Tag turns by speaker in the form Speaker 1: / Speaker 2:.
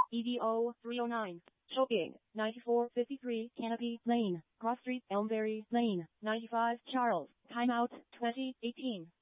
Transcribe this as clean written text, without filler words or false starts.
Speaker 1: EDO 309. Choking, 9453 Canopy Lane, Cross Street, Elmbury Lane, 95 Charles. Timeout, 2018.